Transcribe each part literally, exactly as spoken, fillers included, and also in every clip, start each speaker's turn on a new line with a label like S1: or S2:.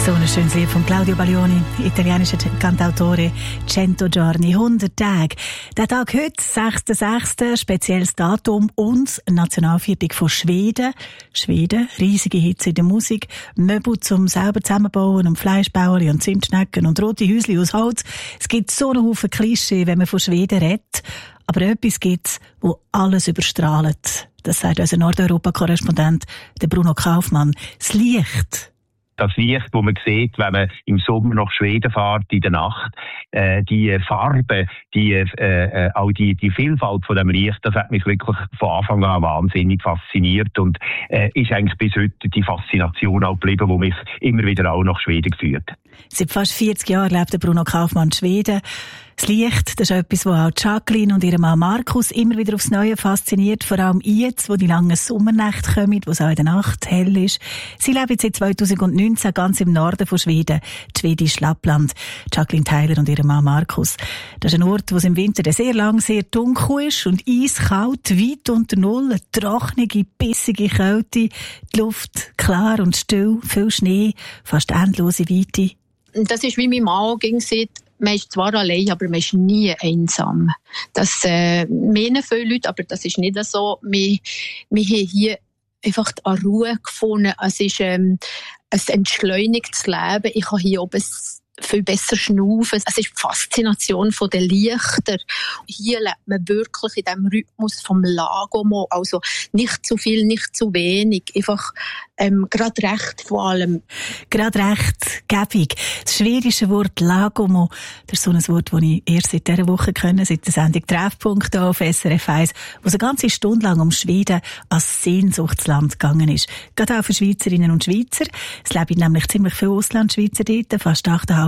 S1: So ein schönes Lied von Claudio Baglioni, italienischer Cantautore, Cento Giorni, hundert Tage. Der Tag heute, sechster sechster spezielles Datum und Nationalviertel von Schweden. Schweden, riesige Hitze in der Musik, Möbel zum selber zusammenbauen und Fleischbauern und Zimtschnecken und rote Häuschen aus Holz. Es gibt so einen Haufen Klischee, wenn man von Schweden redet. Aber etwas gibt's, wo alles überstrahlt. Das sagt unser Nordeuropa-Korrespondent, der Bruno Kaufmann. Das Licht.
S2: Das Licht, das man sieht, wenn man im Sommer nach Schweden fährt, in der Nacht, äh, die Farbe, die, äh, auch die, die Vielfalt von dem Licht, das hat mich wirklich von Anfang an wahnsinnig fasziniert und äh, ist eigentlich bis heute die Faszination auch geblieben, die mich immer wieder auch nach Schweden geführt.
S1: Seit fast vierzig Jahren lebt der Bruno Kaufmann in Schweden. Das Licht, das ist etwas, was auch Jacqueline und ihr Mann Markus immer wieder aufs Neue fasziniert, vor allem jetzt, wo die langen Sommernächte kommen, wo es auch in der Nacht hell ist. Sie leben seit zweitausendneunzehn ganz im Norden von Schweden, schwedisch Lappland. Jacqueline Tyler und ihr Mann Markus. Das ist ein Ort, wo es im Winter sehr lang sehr dunkel ist und eiskalt, weit unter Null, eine trockene, bissige Kälte, die Luft klar und still, viel Schnee, fast endlose Weite.
S3: Das ist wie mein Mann ging seit man ist zwar allein, aber man ist nie einsam. Das äh, meinen viele Leute, aber das ist nicht so. Wir, wir haben hier einfach eine Ruhe gefunden. Es ist ähm, ein entschleunigtes Leben. Ich kann hier oben viel besser schnaufen. Es ist die Faszination der Lichter. Hier lebt man wirklich in diesem Rhythmus vom Lagomo. Also nicht zu viel, nicht zu wenig. Einfach ähm, gerade recht vor allem.
S1: Gerade recht, gäbig. Das schwedische Wort Lagomo, das ist so ein Wort, das ich erst seit dieser Woche kenne, seit der Sendung Treffpunkt hier auf S R F eins, wo es eine ganze Stunde lang um Schweden als Sehnsuchtsland gegangen ist. Gerade auch für Schweizerinnen und Schweizer. Es leben nämlich ziemlich viele Auslandschweizer dort, fast achttausendfünfhundert.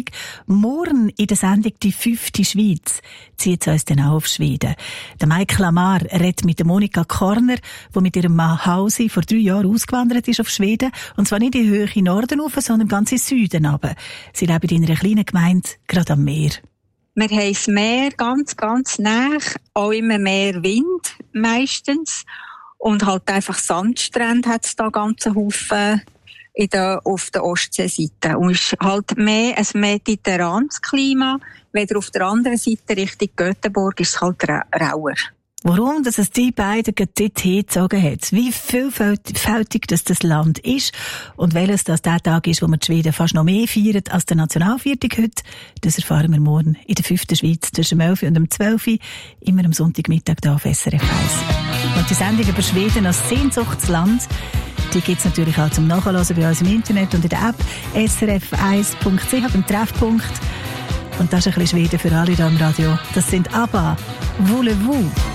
S1: Morgen in der Sendung «Die fünfte Schweiz» zieht es uns dann auch auf Schweden. Der Michael Amar redet mit der Monika Korner, die mit ihrem Mann Hausi vor drei Jahren ausgewandert ist auf Schweden. Und zwar nicht in die Höhe Norden rauf, sondern ganz in Süden runter. Sie leben in einer kleinen Gemeinde, gerade am Meer.
S4: Wir haben das Meer ganz, ganz nah, auch immer mehr Wind meistens. Und halt einfach Sandstrände hat es da ganzen Haufen in der, auf der Ostseeseite. Und es ist halt mehr ein mediterranes Klima. Weder auf der anderen Seite Richtung Göteborg ist es halt ra- rauer.
S1: Warum, dass es die beiden dort hingezogen hat, wie vielfältig das, das Land ist und welches das der Tag ist, wo man die Schweden fast noch mehr feiert als der Nationalviertag heute, das erfahren wir morgen in der fünften Schweiz zwischen elf und um zwölf Uhr, immer am Sonntagmittag hier auf S R F eins. Und die Sendung über Schweden als Sehnsuchtsland, die gibt es natürlich auch zum Nachhören bei uns im Internet und in der App S R F eins Punkt c h beim Treffpunkt. Und das ist ein bisschen Schweden für alle hier im Radio. Das sind ABBA, Voulez-vous.